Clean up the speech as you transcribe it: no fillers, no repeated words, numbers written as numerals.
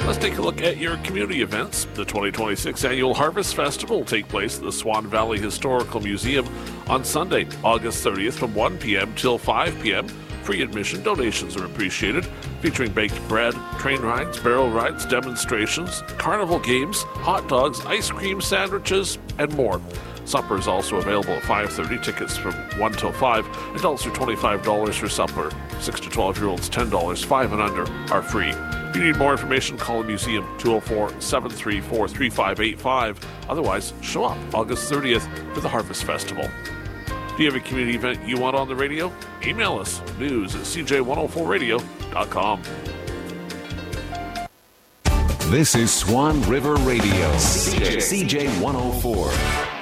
Let's take a look at your community events. The 2026 Annual Harvest Festival will take place at the Swan Valley Historical Museum on Sunday, August 30th from 1 p.m. till 5 p.m. Free admission, donations are appreciated, featuring baked bread, train rides, barrel rides, demonstrations, carnival games, hot dogs, ice cream, sandwiches, and more. Supper is also available at 5:30. Tickets from 1 till 5. Adults are $25 for supper. 6 to 12-year-olds $10. 5 and under are free. If you need more information, call the museum 204-734-3585. Otherwise, show up August 30th for the Harvest Festival. Do you have a community event you want on the radio? Email us, news@cj104radio.com. This is Swan River Radio, CJ 104.